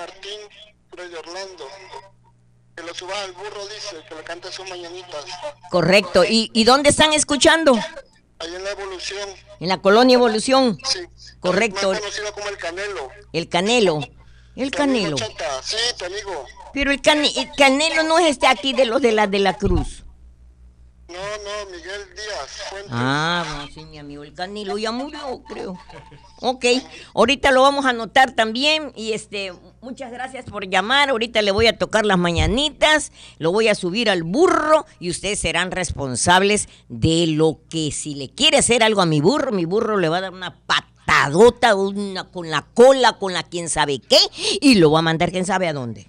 Martín, Freddy Orlando. Que lo suba al burro, dice, que le cante sus mañanitas. Correcto. ¿Y dónde están escuchando? Ahí en la Evolución. En la colonia Evolución. Sí. Correcto. Más conocido como El Canelo. El Canelo. El Tu amigo Canelo. Chata. Sí, tu amigo. Pero el Canelo no es aquí de los de la Cruz. No, Miguel Díaz Fuentes. Ah, sí, mi amigo el Canelo ya murió, creo. Ok, ahorita lo vamos a anotar también y muchas gracias por llamar. Ahorita le voy a tocar las mañanitas, lo voy a subir al burro y ustedes serán responsables de lo que si le quiere hacer algo a mi burro le va a dar una patadota con la cola, con la quién sabe qué y lo va a mandar quién sabe a dónde.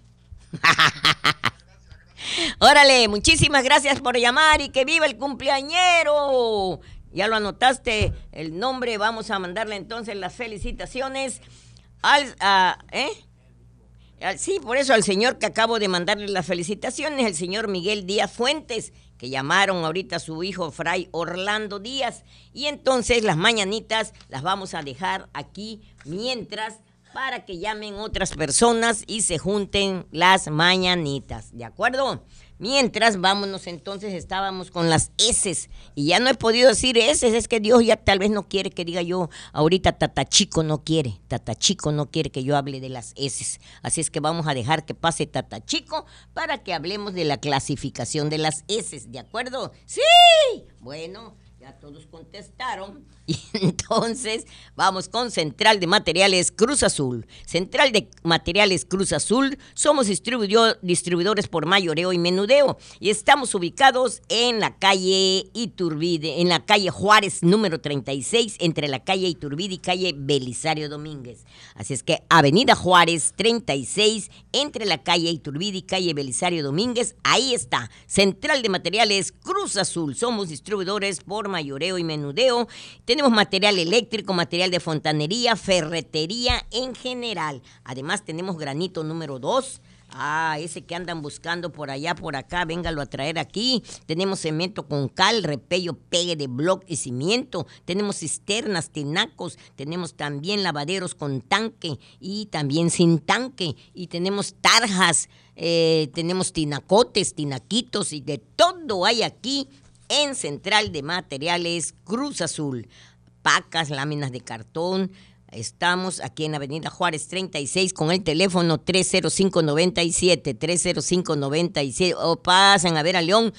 Órale, muchísimas gracias por llamar y que viva el cumpleañero. Ya lo anotaste el nombre, vamos a mandarle entonces las felicitaciones sí, por eso al señor que acabo de mandarle las felicitaciones, el señor Miguel Díaz Fuentes, que llamaron ahorita a su hijo Fray Orlando Díaz. Y entonces las mañanitas las vamos a dejar aquí mientras para que llamen otras personas y se junten las mañanitas, ¿de acuerdo? Mientras, vámonos entonces, estábamos con las eses y ya no he podido decir eses, es que Dios ya tal vez no quiere que diga yo, ahorita Tata Chico no quiere que yo hable de las eses, así es que vamos a dejar que pase Tata Chico para que hablemos de la clasificación de las eses, ¿de acuerdo? ¡Sí! Bueno, ya todos contestaron y entonces vamos con Central de Materiales Cruz Azul. Central de Materiales Cruz Azul, somos distribuidores por mayoreo y menudeo y estamos ubicados en la calle Iturbide, en la calle Juárez número 36, entre la calle Iturbide y calle Belisario Domínguez. Así es que Avenida Juárez 36, entre la calle Iturbide y calle Belisario Domínguez, ahí está, Central de Materiales Cruz Azul. Somos distribuidores por mayoreo y menudeo. Tenemos material eléctrico, material de fontanería, ferretería en general. Además tenemos granito número 2. Ese que andan buscando por allá, por acá, véngalo a traer aquí. Tenemos cemento con cal, repello, pegue de bloc y cimiento. Tenemos cisternas, tinacos. Tenemos también lavaderos con tanque y también sin tanque. Y tenemos tarjas, tenemos tinacotes, tinaquitos y de todo hay aquí en Central de Materiales Cruz Azul. Pacas, láminas de cartón. Estamos aquí en Avenida Juárez 36 con el teléfono 305-97, o pasen a ver a León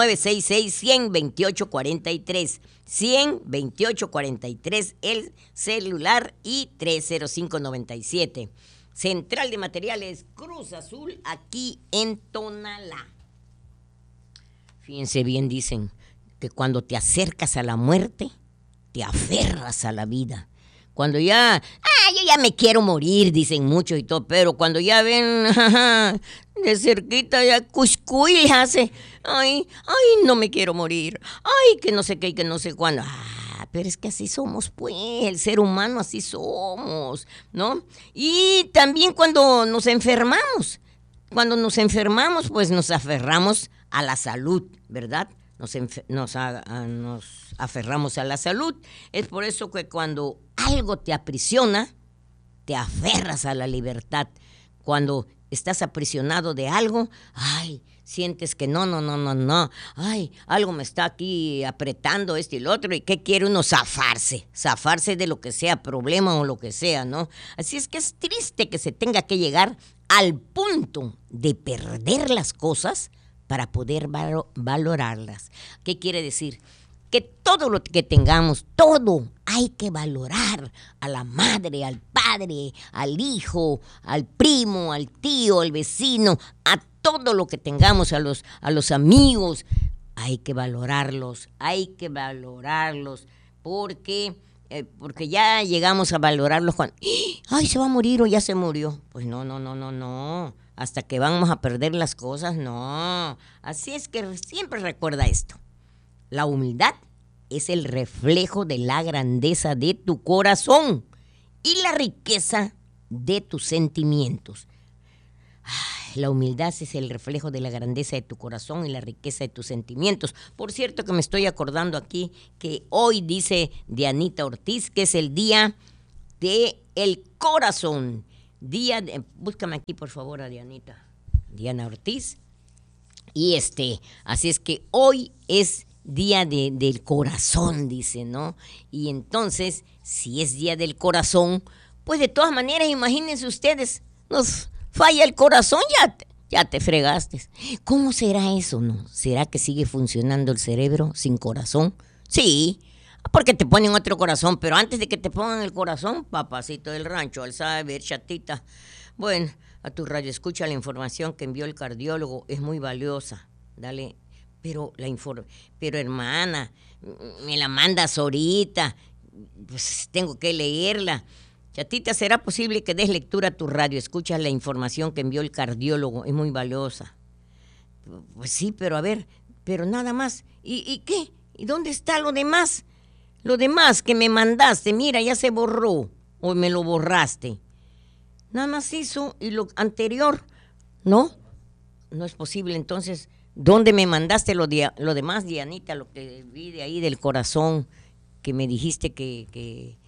966-100-2843, 100-2843 el celular y 305-97. Central de Materiales Cruz Azul aquí en Tonalá. Fíjense bien, dicen que cuando te acercas a la muerte, te aferras a la vida. Cuando ya, yo ya me quiero morir, dicen muchos y todo, pero cuando ya ven de cerquita, ya cuscuy les hace, ay, no me quiero morir, ay, que no sé qué y que no sé cuándo. Pero es que así somos, pues, el ser humano así somos, ¿no? Y también cuando nos enfermamos, pues nos aferramos a la salud, ¿verdad? Nos aferramos a la salud. Es por eso que cuando algo te aprisiona, te aferras a la libertad. Cuando estás aprisionado de algo, sientes que no, algo me está aquí apretando esto y lo otro, y ¿qué quiere uno? Zafarse de lo que sea, problema o lo que sea, ¿no? Así es que es triste que se tenga que llegar al punto de perder las cosas para poder valorarlas. ¿Qué quiere decir? Que todo lo que tengamos, todo hay que valorar, a la madre, al padre, al hijo, al primo, al tío, al vecino, a todo lo que tengamos, a los amigos, hay que valorarlos, porque ya llegamos a valorarlos cuando, se va a morir o ya se murió. Pues no. Hasta que vamos a perder las cosas, no. Así es que siempre recuerda esto. La humildad es el reflejo de la grandeza de tu corazón y la riqueza de tus sentimientos. La humildad es el reflejo de la grandeza de tu corazón y la riqueza de tus sentimientos. Por cierto que me estoy acordando aquí que hoy dice Dianita Ortiz que es el día del corazón. búscame aquí por favor a Diana Ortiz. Y así es que hoy es día del corazón, dice, ¿no? Y entonces, si es día del corazón, pues de todas maneras, imagínense ustedes, nos falla el corazón, ya te fregaste. ¿Cómo será eso, no? ¿Será que sigue funcionando el cerebro sin corazón? Sí, porque te ponen otro corazón, pero antes de que te pongan el corazón, papacito del rancho, al saber, chatita. Bueno, a tu radio escucha, la información que envió el cardiólogo es muy valiosa. Dale, pero hermana, me la mandas ahorita, pues tengo que leerla. Chatita, ¿será posible que des lectura a tu radio? Escucha la información que envió el cardiólogo, es muy valiosa. Pues sí, pero a ver, pero nada más. ¿Y qué? ¿Y dónde está lo demás? Lo demás que me mandaste, mira, ya se borró, o me lo borraste. Nada más eso y lo anterior, ¿no? No es posible, entonces, ¿dónde me mandaste lo demás, Dianita? Lo que vi de ahí del corazón, que me dijiste que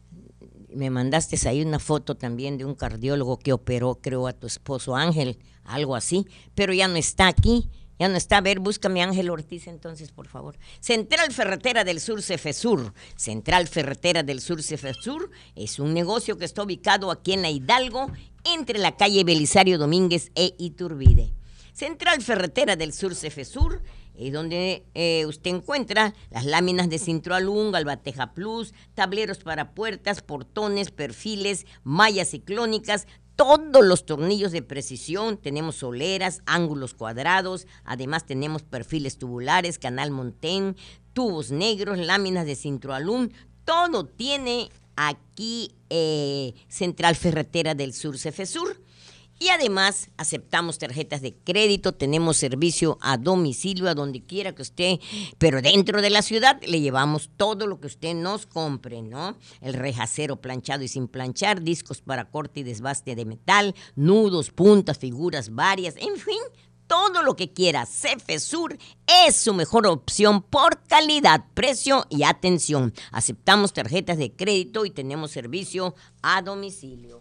me mandaste ahí una foto también de un cardiólogo que operó, creo, a tu esposo Ángel, algo así, pero ya no está aquí, ya no está. A ver, búscame a Ángel Ortiz entonces, por favor. Central Ferretera del Sur, Cefesur. Central Ferretera del Sur, Cefesur es un negocio que está ubicado aquí en la Hidalgo, entre la calle Belisario Domínguez e Iturbide. Central Ferretera del Sur, Cefesur, donde usted encuentra las láminas de Cintroalum, Galvateja Plus, tableros para puertas, portones, perfiles, mallas ciclónicas, todos los tornillos de precisión, tenemos soleras, ángulos cuadrados, además tenemos perfiles tubulares, canal Montén, tubos negros, láminas de Cintroalum, todo tiene aquí Central Ferretera del Sur, Cefesur. Y además aceptamos tarjetas de crédito, tenemos servicio a domicilio, a donde quiera que usted, pero dentro de la ciudad le llevamos todo lo que usted nos compre, ¿no? El rejacero planchado y sin planchar, discos para corte y desbaste de metal, nudos, puntas, figuras varias, en fin, todo lo que quiera. Cefesur es su mejor opción por calidad, precio y atención. Aceptamos tarjetas de crédito y tenemos servicio a domicilio.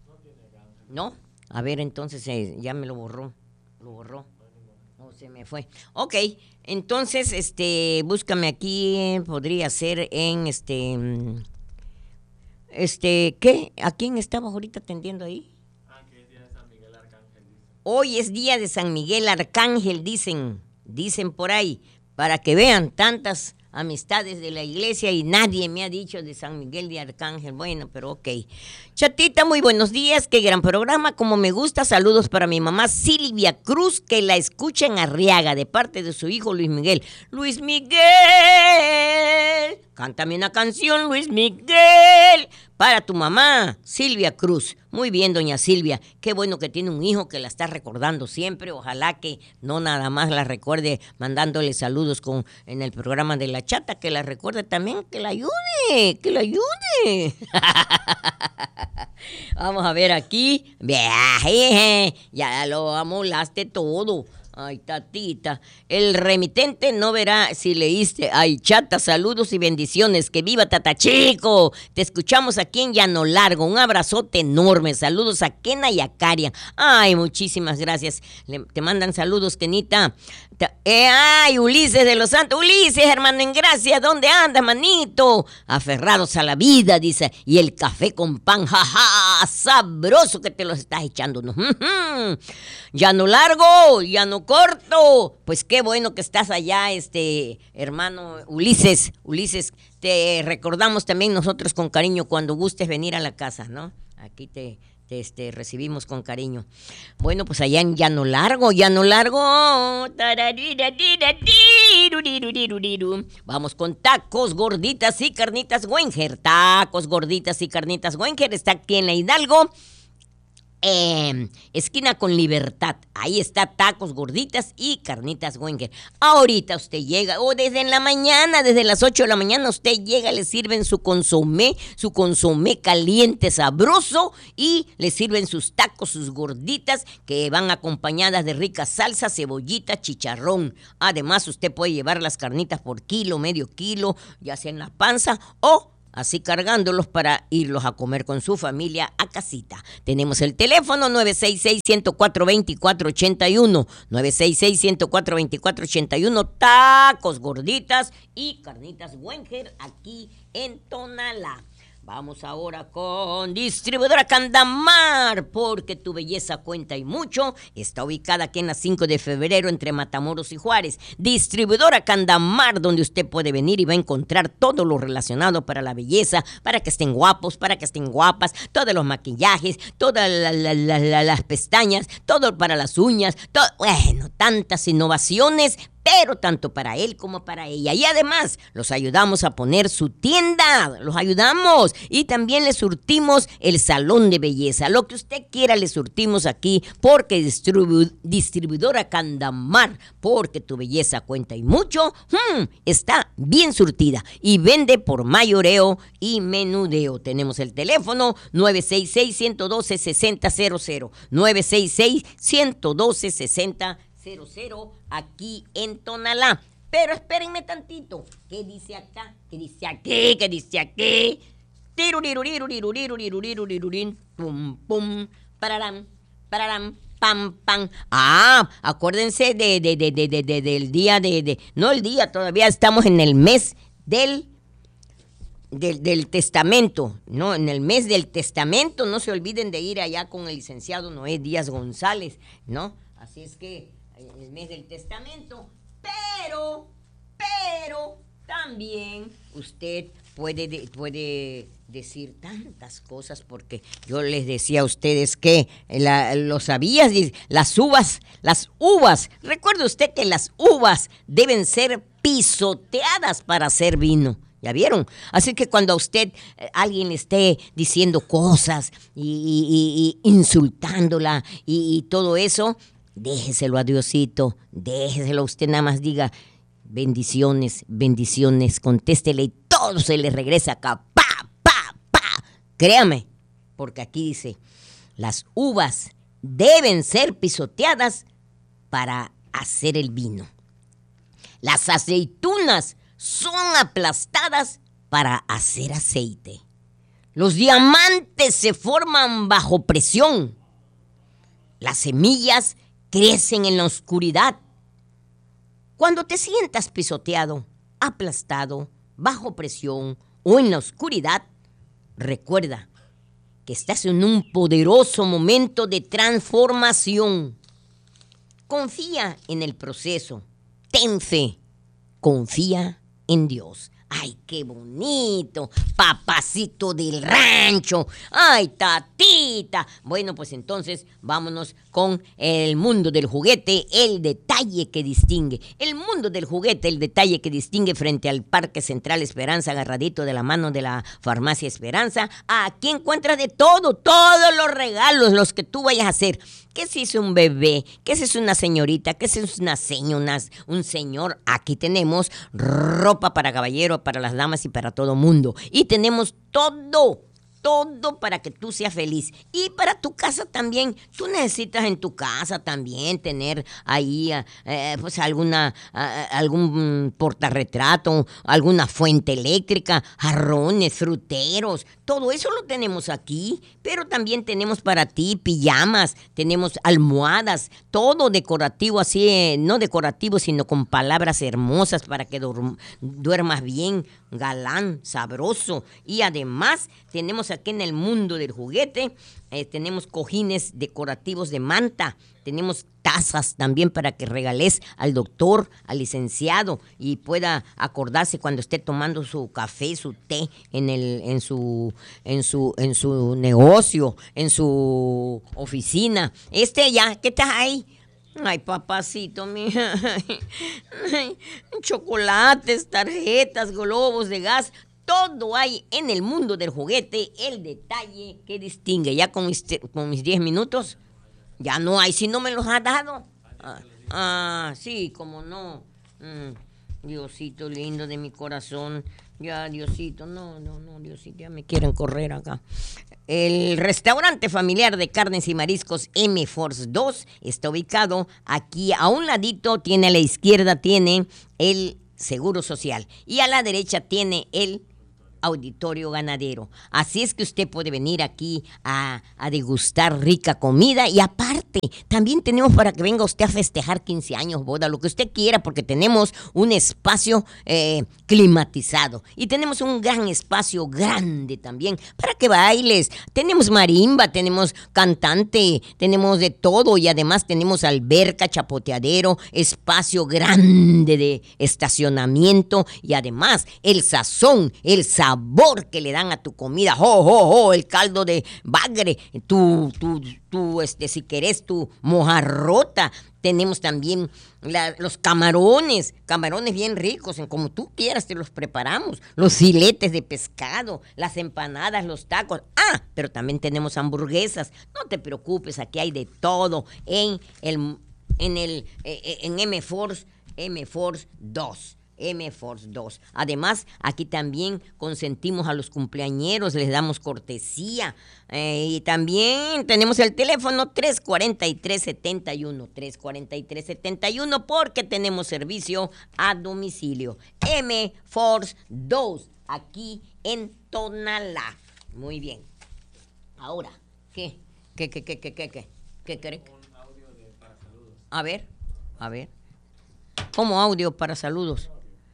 ¿No? A ver, entonces ya me lo borró. No, se me fue. Ok, entonces, búscame aquí, podría ser en ¿qué? ¿A quién estabas ahorita atendiendo ahí? Que es día de San Miguel Arcángel, dicen. Hoy es día de San Miguel Arcángel, dicen por ahí, para que vean tantas amistades de la iglesia y nadie me ha dicho de San Miguel de Arcángel. Bueno, pero ok. Chatita, muy buenos días, qué gran programa, como me gusta. Saludos para mi mamá Silvia Cruz, que la escucha en Arriaga, de parte de su hijo Luis Miguel. Luis Miguel, cántame una canción, Luis Miguel, para tu mamá Silvia Cruz. Muy bien, doña Silvia, qué bueno que tiene un hijo que la está recordando siempre. Ojalá que no nada más la recuerde mandándole saludos en el programa de La Chata, que la recuerde también, que la ayude. Vamos a ver aquí. Viaje, ya lo amolaste todo. Ay, tatita, el remitente no verá si leíste. Ay, Chata, saludos y bendiciones. Que viva Tatachico. Te escuchamos aquí en Llano Largo. Un abrazote enorme. Saludos a Kena y a Karia. Ay, muchísimas gracias. Te mandan saludos, Kenita. Ay, Ulises de los Santos. Ulises, hermano, en gracia. ¿Dónde andas, manito? Aferrados a la vida, dice. Y el café con pan, jaja, sabroso que te los estás echando, ¿no? Llano Largo, Llano Corto. Pues qué bueno que estás allá, hermano Ulises. Ulises, te recordamos también nosotros con cariño cuando gustes venir a la casa, ¿no? Aquí te recibimos con cariño. Bueno, pues allá en Llano Largo. Vamos con tacos, gorditas y carnitas Wenger. Tacos, gorditas y carnitas Wenger. Está aquí en la Hidalgo. Esquina con Libertad. Ahí está tacos, gorditas y carnitas Wenger. Ahorita usted llega, o desde en la mañana, desde las 8 de la mañana, usted llega, le sirven su consomé caliente, sabroso, y le sirven sus tacos, sus gorditas, que van acompañadas de rica salsa, cebollita, chicharrón. Además, usted puede llevar las carnitas por kilo, medio kilo, ya sea en la panza o así cargándolos para irlos a comer con su familia a casita. Tenemos el teléfono 966-104-2481, 966-104-2481, tacos, gorditas y carnitas Wenger aquí en Tonalá. Vamos ahora con Distribuidora Candamar, porque tu belleza cuenta y mucho. Está ubicada aquí en la 5 de febrero entre Matamoros y Juárez. Distribuidora Candamar, donde usted puede venir y va a encontrar todo lo relacionado para la belleza, para que estén guapos, para que estén guapas, todos los maquillajes, todas las pestañas, todo para las uñas, bueno, tantas innovaciones, pero tanto para él como para ella. Y además, los ayudamos a poner su tienda, los ayudamos. Y también le surtimos el salón de belleza. Lo que usted quiera le surtimos aquí, porque Distribuidora Candamar, porque tu belleza cuenta y mucho, está bien surtida. Y vende por mayoreo y menudeo. Tenemos el teléfono 966-112-6000, 966-112-6000. Aquí en Tonalá. Pero espérenme tantito. ¿Qué dice acá? ¿Qué dice aquí? ¿Qué dice aquí? Tirurirurirurirurirurirurirurirurin, pum, pum, pararam, pararam, pam, pam. Ah, acuérdense del día no el día, todavía estamos en el mes del testamento, ¿no? En el mes del testamento, no se olviden de ir allá con el licenciado Noé Díaz González, ¿no? Así es que el mes del testamento, pero también usted puede decir tantas cosas, porque yo les decía a ustedes que lo sabías, las uvas, recuerde usted que las uvas deben ser pisoteadas para hacer vino. ¿Ya vieron? Así que cuando a usted alguien le esté diciendo cosas y insultándola y todo eso, déjeselo a Diosito, déjeselo, usted nada más diga bendiciones, bendiciones, contéstele y todo se le regresa acá, pa. Créame, porque aquí dice, las uvas deben ser pisoteadas para hacer el vino. Las aceitunas son aplastadas para hacer aceite. Los diamantes se forman bajo presión. Las semillas crecen en la oscuridad. Cuando te sientas pisoteado, aplastado, bajo presión o en la oscuridad, recuerda que estás en un poderoso momento de transformación. Confía en el proceso. Ten fe. Confía en Dios. ¡Ay, qué bonito! Papacito del rancho. ¡Ay, tatita! Bueno, pues entonces vámonos con el mundo del juguete, el detalle que distingue. El mundo del juguete, el detalle que distingue frente al Parque Central Esperanza, agarradito de la mano de la Farmacia Esperanza. Aquí encuentras de todo, todos los regalos, los que tú vayas a hacer. ¿Qué si es un bebé? ¿Qué si es una señorita? ¿Qué si es una señora, un señor? Aquí tenemos ropa para caballero, para las damas y para todo mundo. Y tenemos todo para que tú seas feliz. Y para tu casa también. Tú necesitas en tu casa también tener ahí pues algún portarretrato, alguna fuente eléctrica, jarrones, fruteros. Todo eso lo tenemos aquí. Pero también tenemos para ti pijamas, tenemos almohadas, todo decorativo así, no decorativo, sino con palabras hermosas para que duermas bien, galán, sabroso. Y además tenemos aquí en el mundo del juguete, tenemos cojines decorativos de manta, tenemos tazas también para que regales al doctor, al licenciado, y pueda acordarse cuando esté tomando su café, su té en su negocio, en su oficina. Ya, ¿qué estás ahí? Ay, papacito, mija. Chocolates, tarjetas, globos de gas. Todo hay en el mundo del juguete, el detalle que distingue. Ya con mis 10 minutos, ya no hay, si no me los has dado. Sí, como no. Diosito lindo de mi corazón. Ya, Diosito, no, Diosito, ya me quieren correr acá. El restaurante familiar de carnes y mariscos M Force 2 está ubicado aquí a un ladito, a la izquierda tiene el Seguro Social y a la derecha tiene el Auditorio Ganadero. Así es que usted puede venir aquí a degustar rica comida y aparte, también tenemos para que venga usted a festejar 15 años, boda, lo que usted quiera, porque tenemos un espacio climatizado y tenemos un gran espacio grande también para que bailes. Tenemos marimba, tenemos cantante, tenemos de todo y además tenemos alberca, chapoteadero, espacio grande de estacionamiento y además el sazón, el sabor que le dan a tu comida, el caldo de bagre, si querés tu mojarrota. Tenemos también los camarones bien ricos, como tú quieras te los preparamos, los filetes de pescado, las empanadas, los tacos. Pero también tenemos hamburguesas. No te preocupes, aquí hay de todo en M-Force 2. M-Force 2. Además, aquí también consentimos a los cumpleañeros, les damos cortesía. Y también tenemos el teléfono 343-71, porque tenemos servicio a domicilio. M-Force 2, aquí en Tonalá. Muy bien. Ahora, ¿qué crees? Un audio para saludos. A ver. ¿Cómo audio para saludos?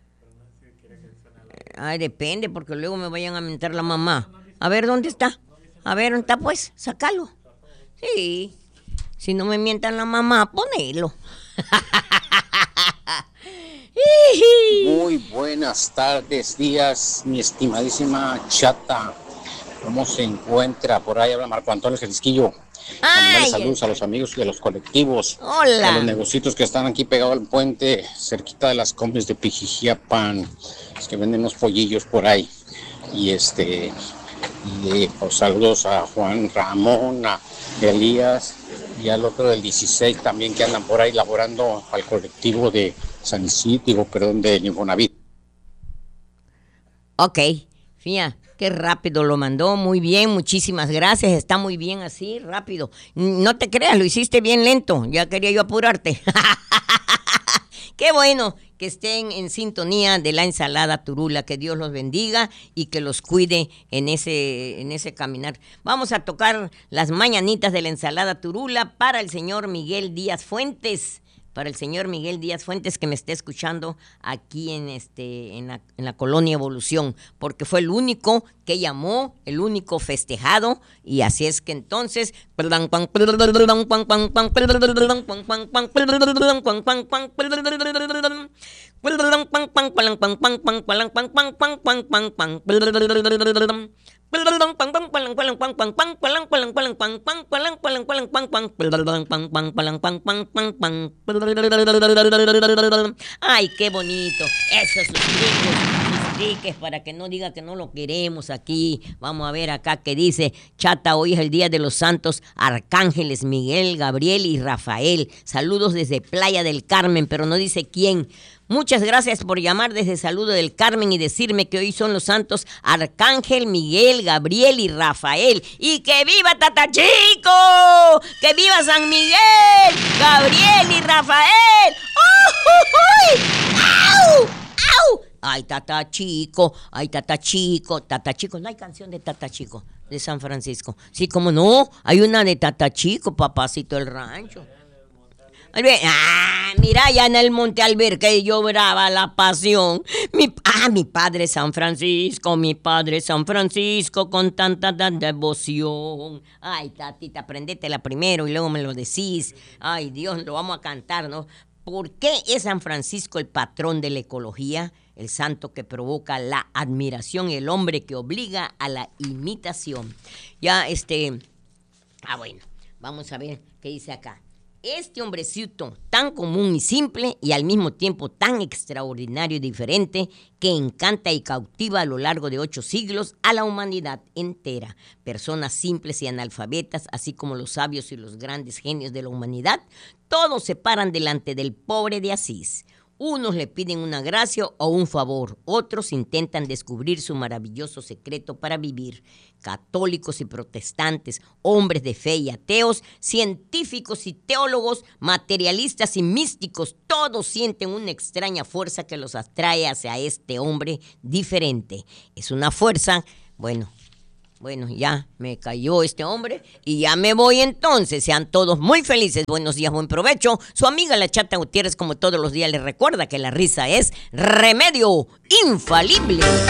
Ay, depende, porque luego me vayan a mentar la mamá. A ver, ¿dónde está? A ver, ¿dónde está, pues? Sácalo. Sí. Si no me mientan la mamá, ponelo. Muy buenas tardes, días, mi estimadísima Chata. ¿Cómo se encuentra? Por ahí habla Marco Antonio Jalisquillo. Mandarle saludos a los amigos de los colectivos. Hola. A los negocios que están aquí pegados al puente, cerquita de las combis de Pijijiapan, los que venden los pollillos por ahí. Y pues, saludos a Juan Ramón, a Elías y al otro del 16 también que andan por ahí laborando al colectivo de San Isidro, de Infonavit. Ok, fíjate. Qué rápido lo mandó, muy bien, muchísimas gracias, está muy bien así, rápido. No te creas, lo hiciste bien lento, ya quería yo apurarte. Qué bueno que estén en sintonía de la ensalada Turula, que Dios los bendiga y que los cuide en ese caminar. Vamos a tocar las mañanitas de la ensalada Turula para el señor Miguel Díaz Fuentes. Para el señor Miguel Díaz Fuentes, que me esté escuchando aquí en la colonia Evolución, porque fue el único que llamó, el único festejado, y así es que entonces ay, qué bonito, esos sus para que no diga que no lo queremos aquí. Vamos a ver acá que dice: Chata, hoy es el día de los santos arcángeles Miguel, Gabriel y Rafael. Saludos desde Playa del Carmen, pero no dice quién. Muchas gracias por llamar desde Saludo del Carmen y decirme que hoy son los santos Arcángel, Miguel, Gabriel y Rafael. ¡Y que viva Tatachico! ¡Que viva San Miguel, Gabriel y Rafael! ¡Au! ¡Au! ¡Ay, Tatachico! ¡Ay, Tatachico! Tatachico, no hay canción de Tatachico, de San Francisco. Sí, como no, hay una de Tatachico, papacito del rancho. Mira, allá en el Monte Alberque lloraba la pasión. Mi padre San Francisco, con tanta devoción. Ay, tatita, aprendetela primero y luego me lo decís. Ay, Dios, lo vamos a cantar, ¿no? ¿Por qué es San Francisco el patrón de la ecología? El santo que provoca la admiración y el hombre que obliga a la imitación. Bueno, vamos a ver qué dice acá. Este hombrecito tan común y simple y al mismo tiempo tan extraordinario y diferente que encanta y cautiva a lo largo de 8 siglos a la humanidad entera. Personas simples y analfabetas, así como los sabios y los grandes genios de la humanidad, todos se paran delante del pobre de Asís. Unos le piden una gracia o un favor, otros intentan descubrir su maravilloso secreto para vivir. Católicos y protestantes, hombres de fe y ateos, científicos y teólogos, materialistas y místicos, todos sienten una extraña fuerza que los atrae hacia este hombre diferente. Es una fuerza, bueno, ya me cayó este hombre y ya me voy entonces. Sean todos muy felices. Buenos días, buen provecho. Su amiga la Chata Gutiérrez, como todos los días, les recuerda que la risa es remedio infalible.